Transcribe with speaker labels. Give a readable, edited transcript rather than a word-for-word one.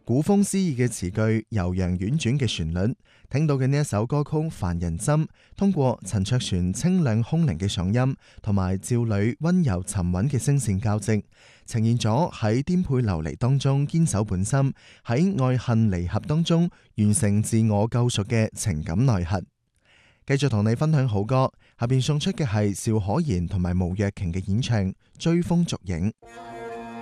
Speaker 1: 古風詩意嘅詞句，悠揚婉轉嘅旋律，聽到嘅呢一首歌曲《凡人心》，通過陳卓璇清亮空靈嘅嗓音，同埋趙磊溫柔沉穩嘅聲線交織，呈現咗喺顛沛流離當中堅守本心，喺愛恨離合當中完成自我救贖嘅情感內核。繼續同你分享好歌，下邊送出嘅係邵可賢同埋毛若瓊嘅演唱《追風逐影》。